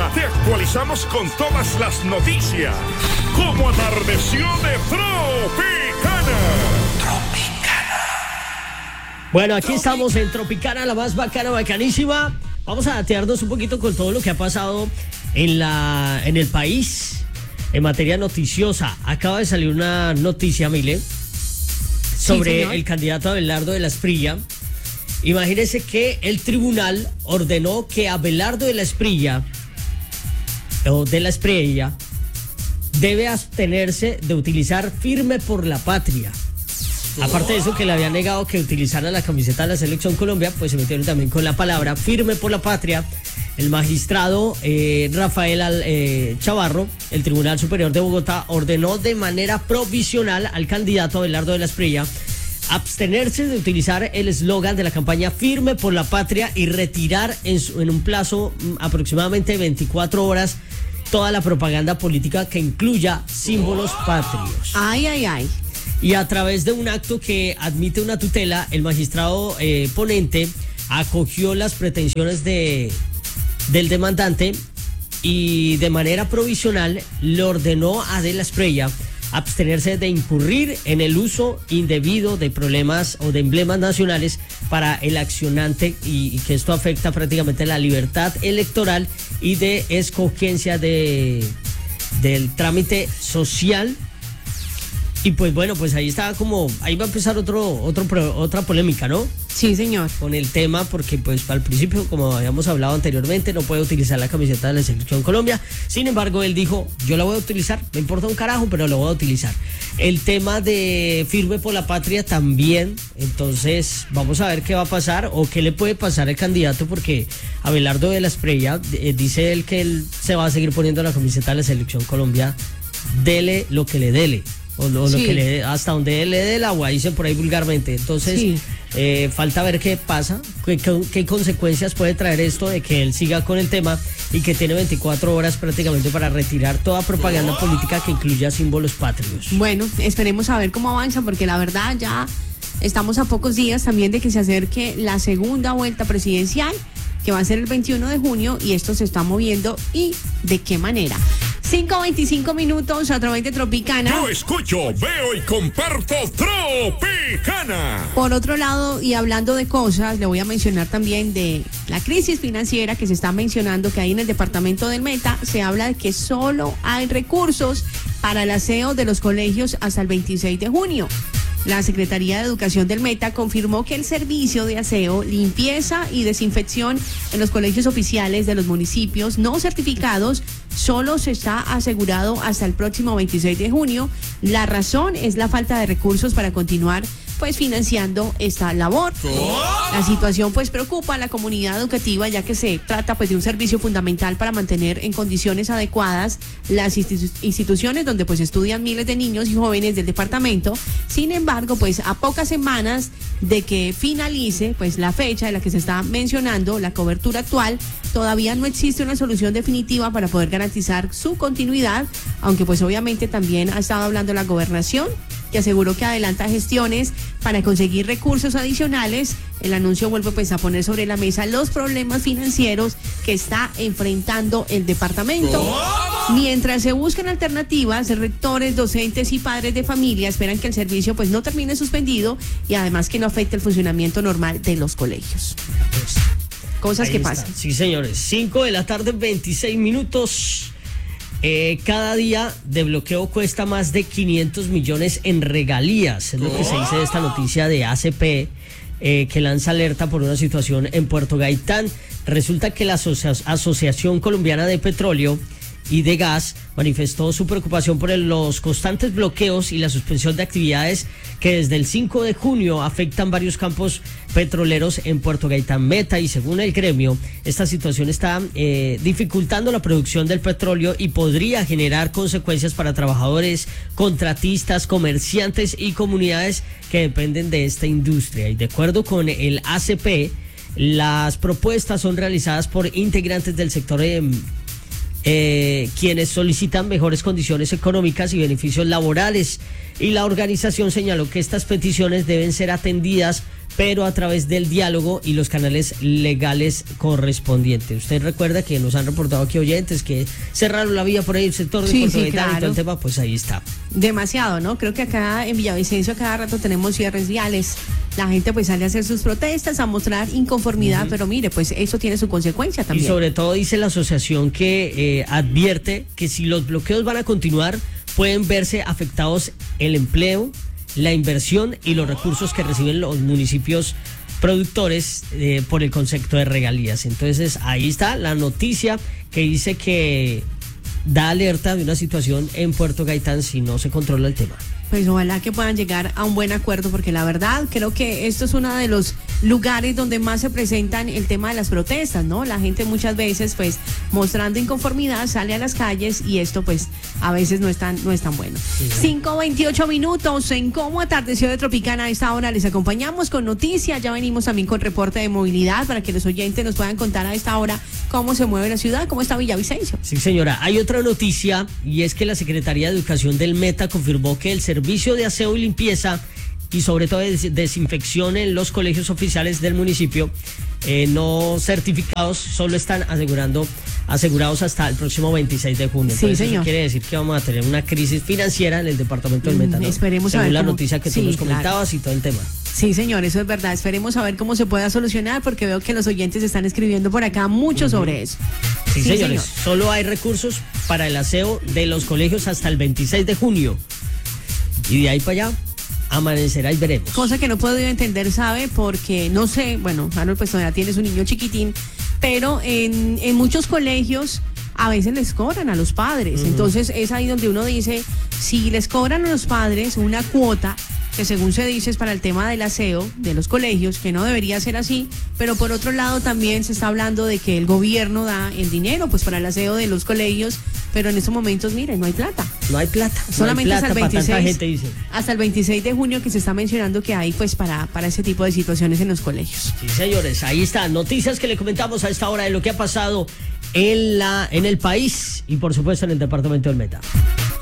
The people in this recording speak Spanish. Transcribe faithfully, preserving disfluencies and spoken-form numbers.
Te actualizamos con todas las noticias. Como atardeció de Tropicana. Tropicana. Bueno, aquí estamos en Tropicana, la más bacana, bacanísima. Vamos a datearnos un poquito con todo lo que ha pasado en, la, en el país en materia noticiosa. Acaba de salir una noticia, Mile, sobre sí, el candidato Abelardo de la Espriella. Imagínense que el tribunal ordenó que Abelardo de la Espriella, o de la Espriella, debe abstenerse de utilizar Firme por la Patria. Aparte de eso, que le había negado que utilizara la camiseta de la Selección Colombia, pues se metieron también con la palabra Firme por la Patria. El magistrado eh, Rafael eh, Chavarro, el Tribunal Superior de Bogotá, ordenó de manera provisional al candidato Abelardo de la Espriella abstenerse de utilizar el eslogan de la campaña Firme por la Patria y retirar en, su, en un plazo mm, aproximadamente veinticuatro horas toda la propaganda política que incluya símbolos patrios. Ay, ay, ay. Y a través de un acto que admite una tutela, el magistrado eh, ponente acogió las pretensiones de, del demandante y de manera provisional le ordenó a De la Espriella abstenerse de incurrir en el uso indebido de problemas o de emblemas nacionales para el accionante y, y que esto afecta prácticamente la libertad electoral y de escogencia de, del trámite social. Y pues bueno, pues ahí está como, ahí va a empezar otro, otro, otra polémica, ¿no? Sí, señor. Con el tema, porque pues al principio, como habíamos hablado anteriormente, no puede utilizar la camiseta de la Selección Colombia. Sin embargo, él dijo, yo la voy a utilizar, me importa un carajo, pero lo voy a utilizar. El tema de Firme por la Patria también, entonces vamos a ver qué va a pasar o qué le puede pasar al candidato, porque Abelardo de la Espriella eh, dice él que él se va a seguir poniendo la camiseta de la Selección Colombia, dele lo que le dele. O lo, sí. lo que le, hasta donde él le dé el agua, dicen por ahí vulgarmente. Entonces, sí. eh, falta ver qué pasa, qué, qué, qué consecuencias puede traer esto de que él siga con el tema y que tiene veinticuatro horas prácticamente para retirar toda propaganda oh. política que incluya símbolos patrios. Bueno, esperemos a ver cómo avanza, porque la verdad ya estamos a pocos días también de que se acerque la segunda vuelta presidencial, que va a ser el veintiuno de junio, y esto se está moviendo. ¿Y de qué manera? cinco veinticinco minutos a través de Tropicana. Yo escucho, veo y comparto Tropicana. Por otro lado, y hablando de cosas, le voy a mencionar también de la crisis financiera que se está mencionando que hay en el departamento del Meta. Se habla de que solo hay recursos para el aseo de los colegios hasta el veintiséis de junio. La Secretaría de Educación del Meta confirmó que el servicio de aseo, limpieza y desinfección en los colegios oficiales de los municipios no certificados solo se está asegurado hasta el próximo veintiséis de junio. La razón es la falta de recursos para continuar pues financiando esta labor. ¿Oh? La situación pues preocupa a la comunidad educativa, ya que se trata pues de un servicio fundamental para mantener en condiciones adecuadas las institu- instituciones donde pues estudian miles de niños y jóvenes del departamento. Sin embargo, pues a pocas semanas de que finalice pues la fecha de la que se está mencionando, la cobertura actual, todavía no existe una solución definitiva para poder garantizar su continuidad, aunque pues obviamente también ha estado hablando la gobernación, que aseguró que adelanta gestiones para conseguir recursos adicionales. El anuncio vuelve pues a poner sobre la mesa los problemas financieros que está enfrentando el departamento. ¿Cómo? Mientras se buscan alternativas, rectores, docentes y padres de familia esperan que el servicio pues no termine suspendido y además que no afecte el funcionamiento normal de los colegios. Pues, cosas que está. pasan. Sí, señores, cinco de la tarde, veintiséis minutos. Eh, cada día de bloqueo cuesta más de quinientos millones en regalías, es lo que se dice de esta noticia de A C P, eh, que lanza alerta por una situación en Puerto Gaitán. Resulta que la Asocia- Asociación Colombiana de Petróleo y de Gas manifestó su preocupación por el, los constantes bloqueos y la suspensión de actividades que desde el cinco de junio afectan varios campos petroleros en Puerto Gaitán Meta, y según el gremio, esta situación está eh, dificultando la producción del petróleo y podría generar consecuencias para trabajadores, contratistas, comerciantes y comunidades que dependen de esta industria. Y de acuerdo con el A C P, las propuestas son realizadas por integrantes del sector de Eh, quienes solicitan mejores condiciones económicas y beneficios laborales, y la organización señaló que estas peticiones deben ser atendidas pero a través del diálogo y los canales legales correspondientes. Usted recuerda que nos han reportado aquí oyentes que cerraron la vía por ahí, el sector de Sí, Puerto sí, Gaitán y todo claro. el tema, pues ahí está. Demasiado, ¿no? Creo que acá en Villavicencio cada rato tenemos cierres viales. La gente pues sale a hacer sus protestas, a mostrar inconformidad, uh-huh. pero mire, pues eso tiene su consecuencia también. Y sobre todo dice la asociación que eh, advierte que si los bloqueos van a continuar, pueden verse afectados el empleo, la inversión y los recursos que reciben los municipios productores eh, por el concepto de regalías. Entonces ahí está la noticia que dice que da alerta de una situación en Puerto Gaitán si no se controla el tema. Pues ojalá que puedan llegar a un buen acuerdo, porque la verdad creo que esto es uno de los lugares donde más se presentan el tema de las protestas, ¿no? La gente muchas veces pues mostrando inconformidad sale a las calles y esto pues a veces no es tan, no es tan bueno. Sí. cinco veintiocho minutos en Cómo Atardeció de Tropicana. A esta hora les acompañamos con noticias, ya venimos también con reporte de movilidad para que los oyentes nos puedan contar a esta hora cómo se mueve la ciudad, cómo está Villavicencio. Sí, señora, hay otra noticia y es que la Secretaría de Educación del Meta confirmó que el servicio de aseo y limpieza y sobre todo des- desinfección en los colegios oficiales del municipio eh, no certificados solo están asegurando asegurados hasta el próximo veintiséis de junio. Sí, Entonces, señor. eso quiere decir que vamos a tener una crisis financiera en el departamento del Meta, ¿no? Mm, esperemos según a ver la cómo... noticia que sí, tú nos claro. comentabas y todo el tema. Sí, señor, eso es verdad. Esperemos a ver cómo se pueda solucionar, porque veo que los oyentes están escribiendo por acá mucho uh-huh. sobre eso. Sí, sí señores, señor. Solo hay recursos para el aseo de los colegios hasta el veintiséis de junio. Y de ahí para allá amanecerá y veremos. Cosa que no puedo entender, ¿sabe? Porque no sé, bueno, Harold, pues todavía tienes un niño chiquitín, pero en, en muchos colegios a veces les cobran a los padres. Uh-huh. Entonces es ahí donde uno dice, si les cobran a los padres una cuota, que según se dice es para el tema del aseo de los colegios, que no debería ser así, pero por otro lado también se está hablando de que el gobierno da el dinero pues para el aseo de los colegios, pero en estos momentos, miren, no hay plata. No hay plata. Solamente no hay plata hasta el veintiséis, para tanta gente, dice. hasta el veintiséis de junio que se está mencionando que hay pues para, para ese tipo de situaciones en los colegios. Sí, señores, ahí están noticias que le comentamos a esta hora de lo que ha pasado en la en el país y por supuesto en el departamento del Meta.